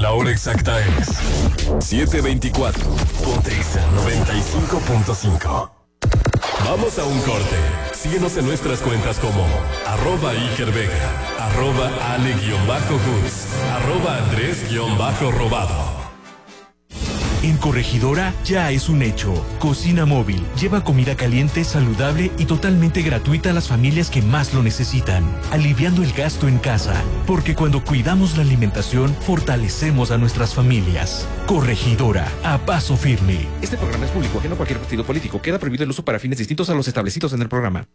La hora exacta es 7:24. Ponte Exa 95.5. Vamos a un corte. Síguenos en nuestras cuentas como @IkerVega, @Ale_Gus, @Andrés_Robado. En Corregidora ya es un hecho. Cocina Móvil lleva comida caliente, saludable y totalmente gratuita a las familias que más lo necesitan, aliviando el gasto en casa, porque cuando cuidamos la alimentación, fortalecemos a nuestras familias. Corregidora, a paso firme. Este programa es público, ajeno a cualquier partido político. Queda prohibido el uso para fines distintos a los establecidos en el programa.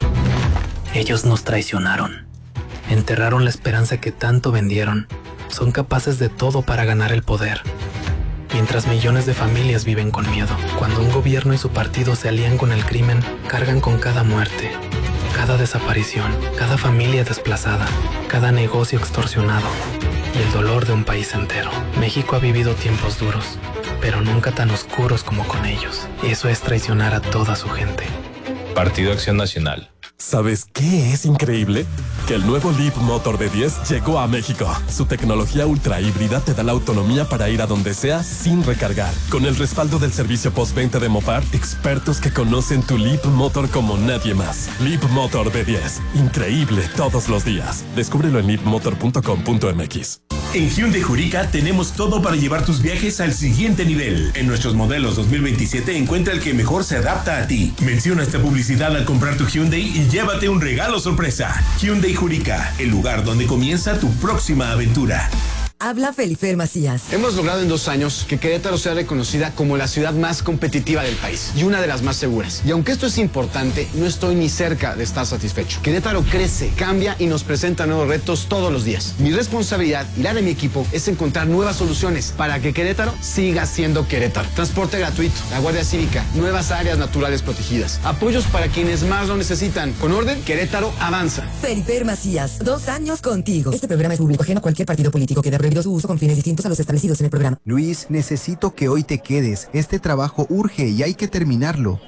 Ellos nos traicionaron. Enterraron la esperanza que tanto vendieron. Son capaces de todo para ganar el poder. Mientras millones de familias viven con miedo, cuando un gobierno y su partido se alían con el crimen, cargan con cada muerte, cada desaparición, cada familia desplazada, cada negocio extorsionado y el dolor de un país entero. México ha vivido tiempos duros, pero nunca tan oscuros como con ellos. Eso es traicionar a toda su gente. Partido Acción Nacional. ¿Sabes qué es increíble? Que el nuevo Leap Motor B10 llegó a México. Su tecnología ultra híbrida te da la autonomía para ir a donde sea sin recargar. Con el respaldo del servicio postventa de Mopar, expertos que conocen tu Leap Motor como nadie más. Leap Motor B10. Increíble todos los días. Descúbrelo en leapmotor.com.mx. En Hyundai Jurica tenemos todo para llevar tus viajes al siguiente nivel. En nuestros modelos 2027 encuentra el que mejor se adapta a ti. Menciona esta publicidad al comprar tu Hyundai y llévate un regalo sorpresa. Hyundai Jurica, el lugar donde comienza tu próxima aventura. Habla Felifer Macías. Hemos logrado en 2 años que Querétaro sea reconocida como la ciudad más competitiva del país y una de las más seguras. Y aunque esto es importante, no estoy ni cerca de estar satisfecho. Querétaro crece, cambia y nos presenta nuevos retos todos los días. Mi responsabilidad y la de mi equipo es encontrar nuevas soluciones para que Querétaro siga siendo Querétaro. Transporte gratuito, la Guardia Cívica, nuevas áreas naturales protegidas, apoyos para quienes más lo necesitan. Con orden, Querétaro avanza. Felifer Macías, 2 años contigo. Este programa es público, ajeno a cualquier partido político. Queda prohibido su uso con fines distintos a los establecidos en el programa. Luis, necesito que hoy te quedes. Este trabajo urge y hay que terminarlo.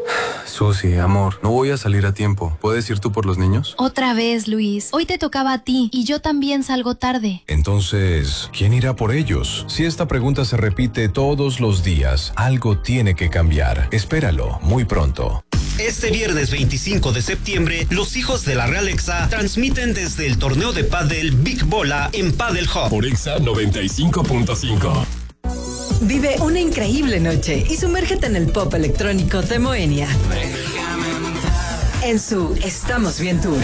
Susi, amor, no voy a salir a tiempo. ¿Puedes ir tú por los niños? Otra vez, Luis. Hoy te tocaba a ti y yo también salgo tarde. Entonces, ¿quién irá por ellos? Si esta pregunta se repite todos los días, algo tiene que cambiar. Espéralo, muy pronto. Este viernes 25 de septiembre, los hijos de la Real Exa transmiten desde el torneo de pádel Big Bola en Paddle Hub. Por Exa 95.5. Vive una increíble noche y sumérgete en el pop electrónico de Moenia. En su Estamos Bien Tour.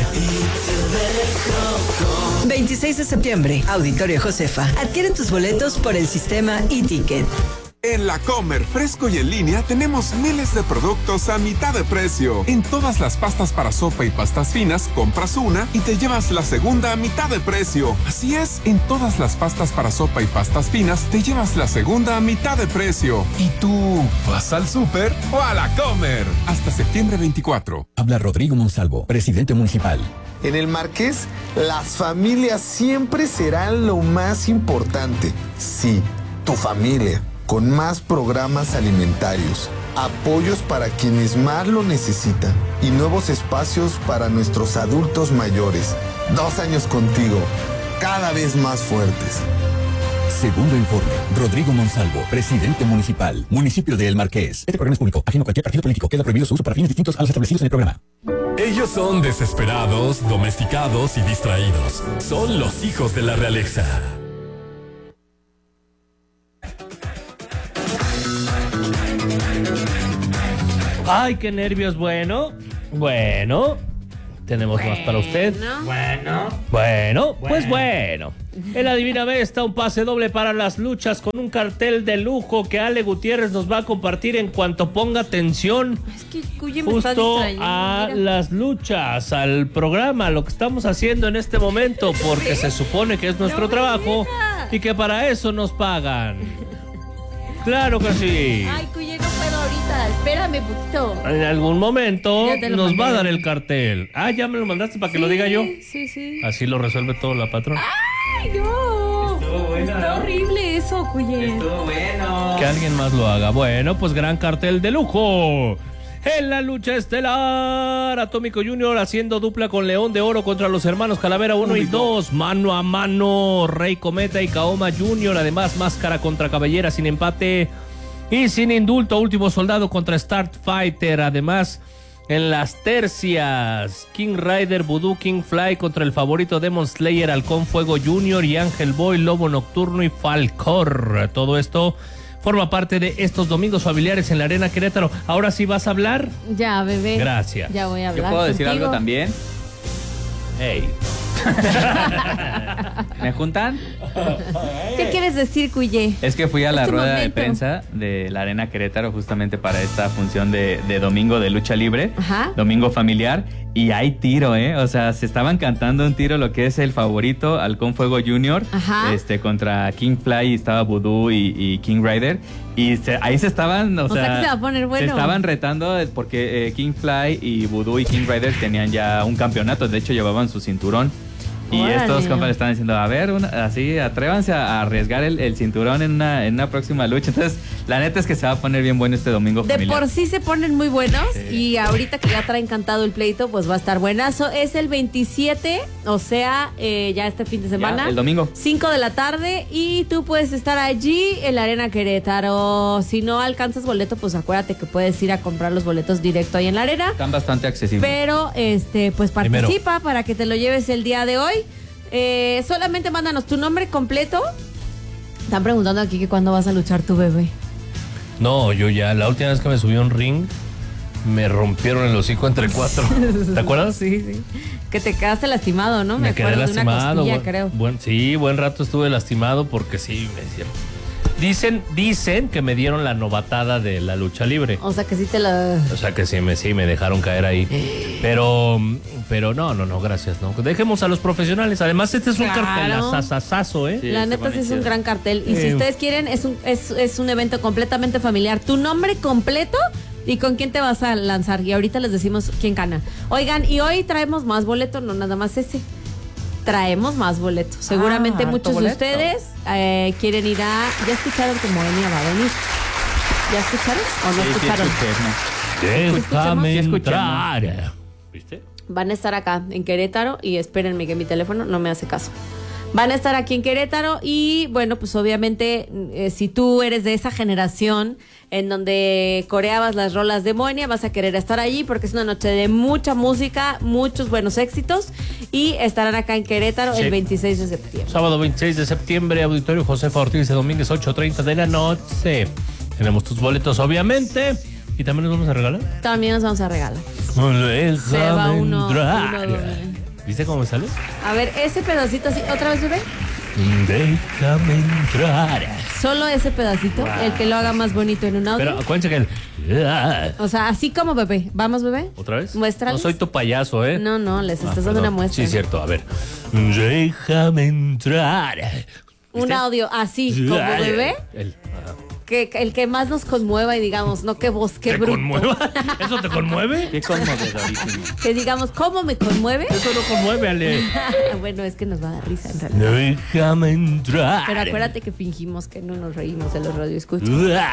26 de septiembre, Auditorio Josefa. Adquieren tus boletos por el sistema e-ticket. En La Comer, fresco y en línea, tenemos miles de productos a mitad de precio. En todas las pastas para sopa y pastas finas, compras una y te llevas la segunda a mitad de precio. Así es, en todas las pastas para sopa y pastas finas, te llevas la segunda a mitad de precio. ¿Y tú, vas al súper o a La Comer? Hasta septiembre 24. Habla Rodrigo Monsalvo, presidente municipal. En el Marqués, las familias siempre serán lo más importante. Sí, tu familia. Con más programas alimentarios, apoyos para quienes más lo necesitan y nuevos espacios para nuestros adultos mayores. 2 años contigo, cada vez más fuertes. Segundo informe, Rodrigo Monsalvo, presidente municipal, municipio de El Marqués. Este programa es público, ajeno a cualquier partido político. Queda prohibido su uso para fines distintos a los establecidos en el programa. Ellos son desesperados, domesticados y distraídos. Son los hijos de la realeza. Ay, qué nervios. Bueno, tenemos más para usted. Bueno. El Adivina B está un pase doble para las luchas con un cartel de lujo que Ale Gutiérrez nos va a compartir en cuanto ponga atención justo a las luchas, al programa, lo que estamos haciendo en este momento, porque se supone que es nuestro trabajo y que para eso nos pagan. Claro que sí. Ay, Cuye, no puedo ahorita. Espérame poquito. En algún momento nos va a dar mandé. el cartel. Ah, ya me lo mandaste para que lo diga yo. Sí. Así lo resuelve todo la patrona. ¡Ay, no! Estuvo bueno, Está ¿no? horrible eso, Cuye. Estuvo bueno. Que alguien más lo haga. Bueno, pues gran cartel de lujo. En la lucha estelar, Atómico Junior haciendo dupla con León de Oro contra los hermanos Calavera 1 y 2. Mano a mano, Rey Cometa y Kaoma Junior. Además, Máscara contra Cabellera sin empate y sin indulto. Último Soldado contra Starfighter. Además, en las tercias, King Rider, Voodoo King Fly contra el favorito Demon Slayer, Halcón Fuego Junior y Ángel Boy, Lobo Nocturno y Falcor. Todo esto forma parte de estos domingos familiares en la Arena Querétaro. Ahora sí vas a hablar. Ya, bebé. Gracias. Ya voy a hablar. ¿Yo puedo decir contigo. algo también? Hey. ¿Me juntan? ¿Qué quieres decir, Cuye? Es que fui a la Es tu rueda de momento. prensa de la Arena Querétaro justamente para esta función de domingo de lucha libre, Ajá. domingo familiar, y hay tiro, o sea, se estaban cantando un tiro lo que es el favorito, Halcón Fuego Junior, Ajá. Contra King Fly, estaba Voodoo y King Rider, y ahí se estaban, o sea, que se va a poner bueno. se estaban retando porque King Fly y Voodoo y King Rider tenían ya un campeonato, de hecho llevaban su cinturón. Y Órale. estos compas le están diciendo, a ver, así, atrévanse a arriesgar el cinturón en una próxima lucha. Entonces, la neta es que se va a poner bien bueno este domingo De familiar. por sí se ponen muy buenos Sí. y ahorita que ya traen cantado el pleito, pues va a estar buenazo. Es el 27, o sea, ya este fin de semana. Ya, el domingo. 5 de la tarde y tú puedes estar allí en la Arena Querétaro. Si no alcanzas boleto, pues acuérdate que puedes ir a comprar los boletos directo ahí en la arena. Están bastante accesibles. Pero, pues Primero. participa para que te lo lleves el día de hoy. Solamente mándanos tu nombre completo. Están preguntando aquí que cuándo vas a luchar tu bebé. No, yo ya, la última vez que me subí a un ring, me rompieron el hocico entre cuatro. ¿Te acuerdas? Sí, sí. Que te quedaste lastimado, ¿no? Me quedé acuerdo de una lastimado. costilla, creo. Sí, buen rato estuve lastimado porque sí, me decían. Dicen que me dieron la novatada de la lucha libre. O sea que sí te la... O sea que sí me dejaron caer ahí. Pero no, gracias, no. Dejemos a los profesionales. Además, este es un Claro. cartelazazazo, ¿eh? la neta sí es un gran cartel. Y si ustedes quieren, es un evento completamente familiar. Tu nombre completo y con quién te vas a lanzar. Y ahorita les decimos quién gana. Oigan, y hoy traemos más boletos, no nada más ese. Traemos más boletos. Seguramente harto muchos boleto. de ustedes quieren ir a... ¿Ya escucharon que Moenia va a venir? ¿Ya escucharon o no escucharon? Déjame ¿Escuchamos? entrar. ¿Viste? Van a estar acá en Querétaro y espérenme que mi teléfono no me hace caso. Van a estar aquí en Querétaro y bueno, pues obviamente si tú eres de esa generación en donde coreabas las rolas de Moenia, vas a querer estar allí porque es una noche de mucha música, muchos buenos éxitos y estarán acá en Querétaro Sí. el 26 de septiembre. Sábado 26 de septiembre, Auditorio Josefa Ortiz de Domínguez, 8:30 de la noche. Tenemos tus boletos, obviamente. ¿Y también nos vamos a regalar? También nos vamos a regalar. Déjame Se va uno entrar. doble. ¿Viste cómo me sale? A ver, ese pedacito así, otra vez, bebé. Déjame entrar. Solo ese pedacito, Wow. el que lo haga más bonito en un audio. Pero acuérdense que el... O sea, así como bebé. ¿Vamos, bebé? ¿Otra vez? Muéstrales. No soy tu payaso, ¿eh? No, les estás dando perdón. una muestra. Sí, cierto. A ver. Déjame entrar. Un audio así como bebé, que el que más nos conmueva y digamos, no que vos, qué ¿Te bruto. conmueva? ¿Eso te conmueve? Qué conmovedorísimo. Que digamos, ¿cómo me conmueve? Eso no conmueve, Ale. Bueno, es que nos va a dar risa en realidad. Déjame entrar. Pero acuérdate que fingimos que no nos reímos de los radioescuchas.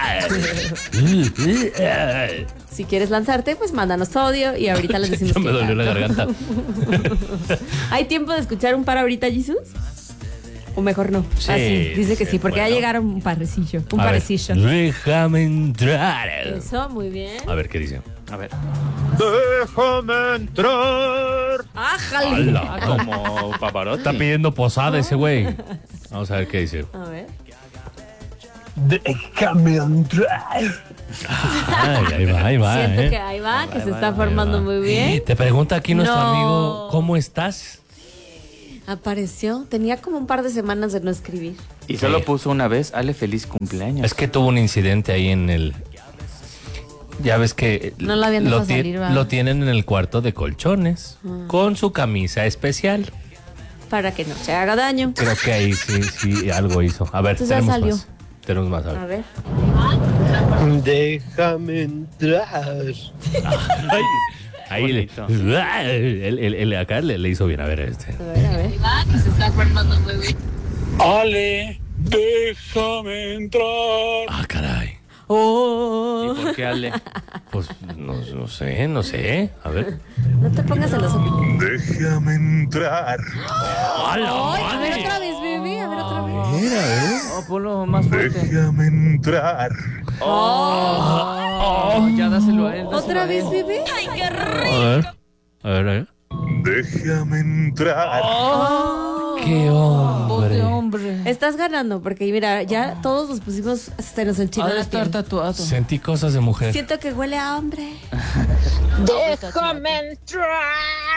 Si quieres lanzarte, pues mándanos tu audio y ahorita les decimos Ya me que dolió la garganta. ¿Hay tiempo de escuchar un par ahorita, Jesus? O mejor no. Sí, Así, dice que sí, sí, porque bueno. ya llegaron un parecillo. Un A ver, parecillo. Déjame entrar. Eso, muy bien. A ver, ¿qué dice? A ver. Déjame entrar. ¡Ájale! ¡Hala! Como Pavarotti. Está pidiendo posada ese güey. Vamos a ver qué dice. A ver. Déjame entrar. Ay, ahí va, Siento que ahí va, que se está formando muy bien. Te pregunta aquí nuestro No. amigo, ¿cómo estás? Apareció. Tenía como un par de semanas de no escribir. Y solo puso una vez, Ale, feliz cumpleaños. Es que tuvo un incidente ahí en el... Ya ves que No lo habían dejado salir, ¿verdad? lo tienen en el cuarto de colchones, Ah. con su camisa especial. Para que no se haga daño. Creo que ahí sí, algo hizo. A ver, Entonces ya tenemos salió. más. Tenemos más, a ver. A ver. Déjame entrar. Ay, ahí acá le hizo bien. A ver, este. A ver, a ver. Que se está formando muy bien. Ale, déjame entrar. Ah, caray. Oh. ¿Y por qué Ale? Pues no sé. A ver. No te pongas en los ojos. Déjame entrar. Ay, a ver otra vez, bebé. A ver otra vez. Mira, ponlo más fuerte. Déjame entrar. Ya dáselo a él. ¿Otra vez, bebé? Ay, qué rico. A ver. Déjame entrar. ¡Qué hombre! Estás ganando, porque mira, ya todos nos pusimos, se nos enchinó la piel. Tatuado. Sentí cosas de mujer. Siento que huele a hombre. Déjame entrar.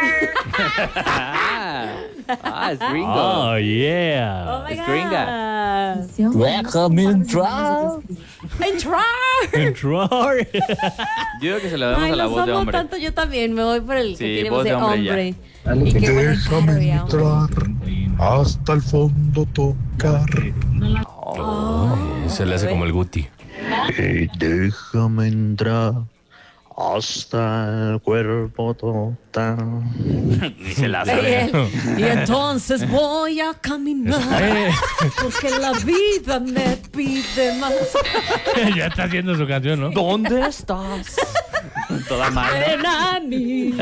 Es gringo. Oh, yeah. Oh my Es gringa. God. Déjame entrar. Entrar. Yo creo que se la damos Ay, a la los voz de amo hombre. tanto, yo también me voy por el Sí, que tiene voz voz de de hombre, hombre. Y que huele Déjame caro y a hombre. entrar. Hasta el fondo tocar. Se le hace como el Guti. Déjame entrar. Hasta el cuerpo total. Ni se la Y sabe. él, y entonces voy a caminar porque la vida me pide más. Ya está haciendo su canción, ¿no? ¿Dónde estás? Toda mal. Ven a mí.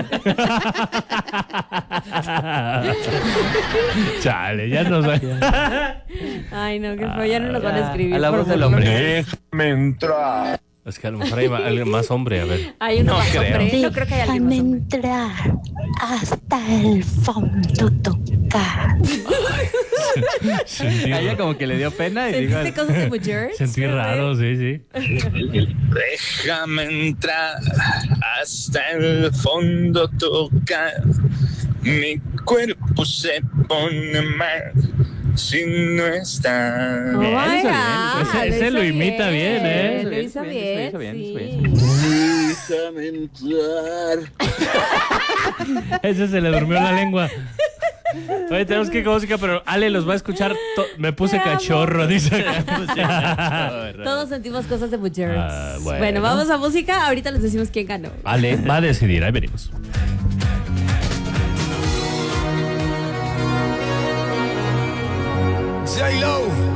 Chale, ya nos va. Ay, no, qué feo, ya no nos van a escribir. A la por voz del favor. hombre. Déjame entrar. Es que a lo mejor hay alguien más hombre, a ver. Hay uno No más creo. hombre. No creo que haya alguien más hombre. entrar hasta el fondo tocar. Sentí, A ella como que le dio pena y dijo... ¿Sentiste cosas de mujeres? sentí raro, sí. Déjame entrar hasta el fondo tocar. Mi cuerpo se pone mal si no está. Oh my God, Ese lo imita bien, ¿eh? Lo hizo bien, sí. Déjame entrar. Ese se le durmió la lengua. Oye, tenemos que ir con música, pero Ale los va a escuchar. Me puse cachorro, dice. Todos sentimos cosas de mujeres. Bueno. Bueno, vamos a música. Ahorita les decimos quién ganó. Ale va a decidir, ahí venimos. J-Lo.